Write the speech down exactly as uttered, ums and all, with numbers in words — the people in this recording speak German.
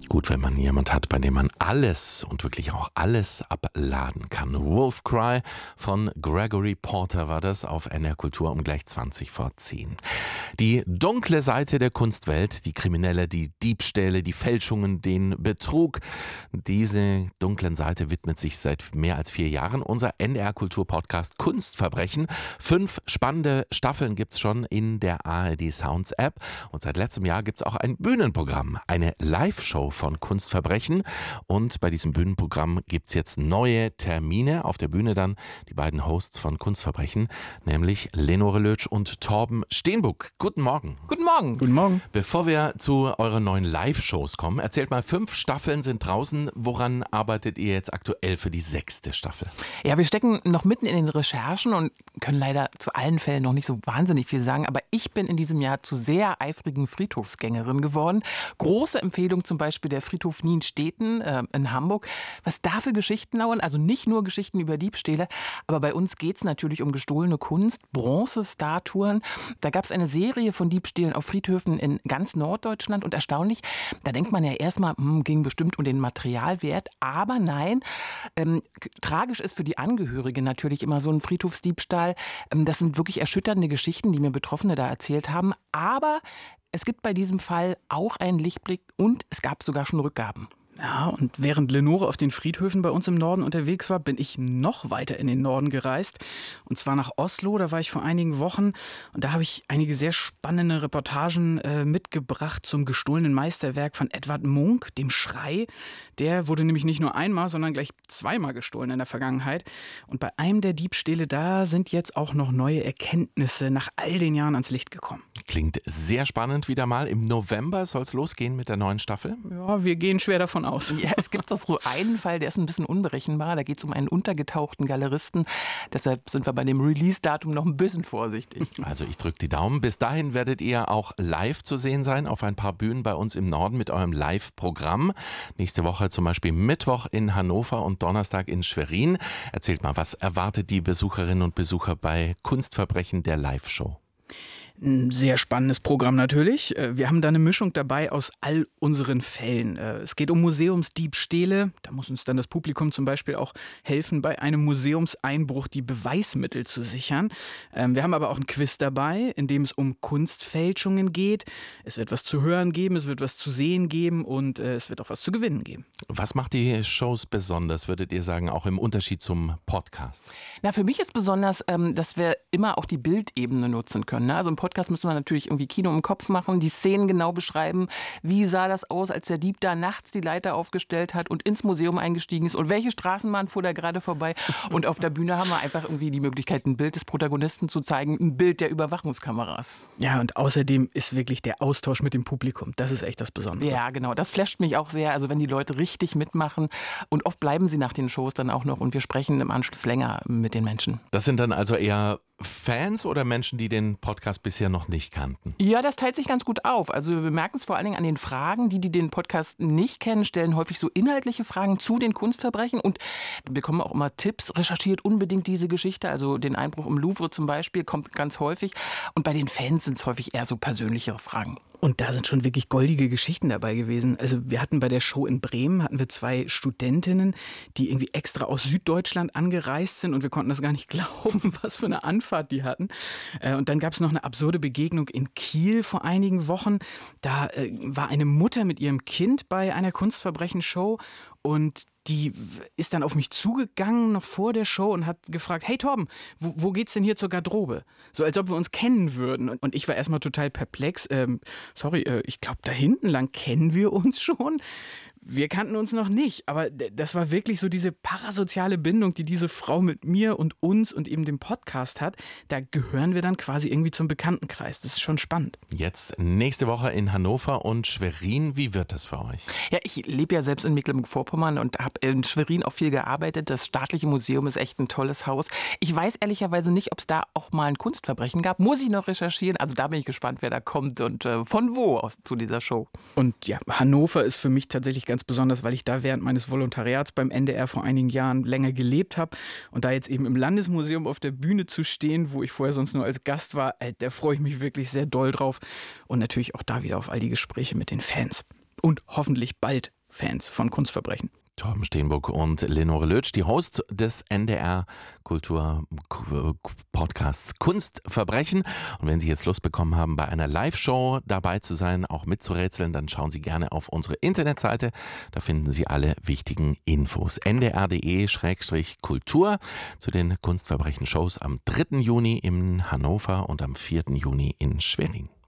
gut, wenn man jemand hat, bei dem man alles und wirklich auch alles abladen kann. Wolfcry von Gregory Porter war das auf N R Kultur um gleich zwanzig vor zehn. Die dunkle Seite der Kunstwelt, die Kriminelle, die Diebstähle, die Fälschungen, den Betrug. Diese dunklen Seite widmet sich seit mehr als vier Jahren unser N R Kultur Podcast Kunstverbrechen. Fünf spannende Staffeln gibt es schon in der A R D Sounds App. Und seit letztem Jahr gibt es auch ein Bühnenprogramm, eine Live-Show von Kunstverbrechen. Und bei diesem Bühnenprogramm gibt es jetzt neue Termine. Auf der Bühne dann die beiden Hosts von Kunstverbrechen, nämlich Lenore Lötsch und Torben Steenbuck. Guten Morgen. Guten Morgen. Guten Morgen. Bevor wir zu euren neuen Live-Shows kommen, erzählt mal, fünf Staffeln sind draußen. Woran arbeitet ihr jetzt aktuell für die sechste Staffel? Ja, wir stecken noch mitten in den Recherchen und können leider zu allen Fällen noch nicht so wahnsinnig viel sagen. Aber ich bin in diesem Jahr zu sehr eifrigen Friedhofsgängerin geworden. Große Empfehlung zum Beispiel der Friedhof Nienstedten äh, in Hamburg. Was da für Geschichten lauern, also nicht nur Geschichten über Diebstähle, aber bei uns geht es natürlich um gestohlene Kunst, Bronzestatuen. Da gab es eine Serie von Diebstählen auf Friedhöfen in ganz Norddeutschland und erstaunlich, da denkt man ja erstmal, hm, ging bestimmt um den Materialwert, aber nein, ähm, tragisch ist für die Angehörigen natürlich immer so ein Friedhofsdiebstahl. Ähm, das sind wirklich erschütternde Geschichten, die mir Betroffene da erzählt haben, aber es gibt bei diesem Fall auch einen Lichtblick und es gab sogar schon Rückgaben. Ja, und während Lenore auf den Friedhöfen bei uns im Norden unterwegs war, bin ich noch weiter in den Norden gereist. Und zwar nach Oslo, da war ich vor einigen Wochen. Und da habe ich einige sehr spannende Reportagen äh, mitgebracht zum gestohlenen Meisterwerk von Edvard Munch, dem Schrei. Der wurde nämlich nicht nur einmal, sondern gleich zweimal gestohlen in der Vergangenheit. Und bei einem der Diebstähle, da sind jetzt auch noch neue Erkenntnisse nach all den Jahren ans Licht gekommen. Klingt sehr spannend wieder mal. Im November soll es losgehen mit der neuen Staffel. Ja, wir gehen schwer davon aus. Ja, es gibt doch so einen Fall, der ist ein bisschen unberechenbar. Da geht es um einen untergetauchten Galeristen. Deshalb sind wir bei dem Release-Datum noch ein bisschen vorsichtig. Also ich drücke die Daumen. Bis dahin werdet ihr auch live zu sehen sein auf ein paar Bühnen bei uns im Norden mit eurem Live-Programm. Nächste Woche zum Beispiel Mittwoch in Hannover und Donnerstag in Schwerin. Erzählt mal, was erwartet die Besucherinnen und Besucher bei Kunstverbrechen der Live-Show? Ein sehr spannendes Programm natürlich. Wir haben da eine Mischung dabei aus all unseren Fällen. Es geht um Museumsdiebstähle. Da muss uns dann das Publikum zum Beispiel auch helfen, bei einem Museumseinbruch die Beweismittel zu sichern. Wir haben aber auch ein Quiz dabei, in dem es um Kunstfälschungen geht. Es wird was zu hören geben, es wird was zu sehen geben und es wird auch was zu gewinnen geben. Was macht die Shows besonders, würdet ihr sagen, auch im Unterschied zum Podcast? Na, für mich ist besonders, dass wir immer auch die Bildebene nutzen können. Also im Podcast müssen wir natürlich irgendwie Kino im Kopf machen, die Szenen genau beschreiben. Wie sah das aus, als der Dieb da nachts die Leiter aufgestellt hat und ins Museum eingestiegen ist? Und welche Straßenbahn fuhr da gerade vorbei? Und auf der Bühne haben wir einfach irgendwie die Möglichkeit, ein Bild des Protagonisten zu zeigen, ein Bild der Überwachungskameras. Ja, und außerdem ist wirklich der Austausch mit dem Publikum, das ist echt das Besondere. Ja, genau, das flasht mich auch sehr. Also wenn die Leute richtig mitmachen und oft bleiben sie nach den Shows dann auch noch und wir sprechen im Anschluss länger mit den Menschen. Das sind dann also eher Fans oder Menschen, die den Podcast bisher noch nicht kannten? Ja, das teilt sich ganz gut auf. Also wir merken es vor allen Dingen an den Fragen. Die, die den Podcast nicht kennen, stellen häufig so inhaltliche Fragen zu den Kunstverbrechen und bekommen auch immer Tipps. Recherchiert unbedingt diese Geschichte. Also den Einbruch im Louvre zum Beispiel kommt ganz häufig. Und bei den Fans sind es häufig eher so persönlichere Fragen. Und da sind schon wirklich goldige Geschichten dabei gewesen. Also wir hatten bei der Show in Bremen, hatten wir zwei Studentinnen, die irgendwie extra aus Süddeutschland angereist sind und wir konnten das gar nicht glauben, was für eine Anfahrt die hatten. Und dann gab es noch eine absurde Begegnung in Kiel vor einigen Wochen. Da war eine Mutter mit ihrem Kind bei einer Kunstverbrechen-Show und die ist dann auf mich zugegangen, noch vor der Show und hat gefragt, hey Torben, wo, wo geht's denn hier zur Garderobe? So als ob wir uns kennen würden. Und ich war erstmal total perplex. Ähm, sorry, äh, ich glaube, da hinten lang kennen wir uns schon. Wir kannten uns noch nicht, aber das war wirklich so diese parasoziale Bindung, die diese Frau mit mir und uns und eben dem Podcast hat. Da gehören wir dann quasi irgendwie zum Bekanntenkreis. Das ist schon spannend. Jetzt nächste Woche in Hannover und Schwerin. Wie wird das für euch? Ja, ich lebe ja selbst in Mecklenburg-Vorpommern und habe in Schwerin auch viel gearbeitet. Das Staatliche Museum ist echt ein tolles Haus. Ich weiß ehrlicherweise nicht, ob es da auch mal ein Kunstverbrechen gab. Muss ich noch recherchieren. Also da bin ich gespannt, wer da kommt und äh, von wo aus zu dieser Show. Und ja, Hannover ist für mich tatsächlich ganz besonders, weil ich da während meines Volontariats beim N D R vor einigen Jahren länger gelebt habe und da jetzt eben im Landesmuseum auf der Bühne zu stehen, wo ich vorher sonst nur als Gast war, da freue ich mich wirklich sehr doll drauf und natürlich auch da wieder auf all die Gespräche mit den Fans und hoffentlich bald Fans von Kunstverbrechen. Torben Steenbuck und Lenore Lötsch, die Host des N D R Kultur Podcasts Kunstverbrechen. Und wenn Sie jetzt Lust bekommen haben, bei einer Live-Show dabei zu sein, auch mitzurätseln, dann schauen Sie gerne auf unsere Internetseite. Da finden Sie alle wichtigen Infos. n d r punkt d e Schrägstrich Kultur zu den Kunstverbrechen-Shows am dritten Juni in Hannover und am vierten Juni in Schwerin.